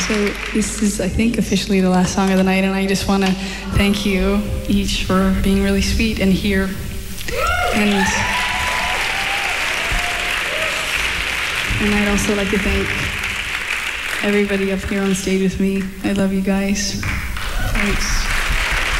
So this is, I think, officially the last song of the night, and I just want to thank you each for being really sweet and here. And I'd also like to thank everybody up here on stage with me. I love you guys. Thanks.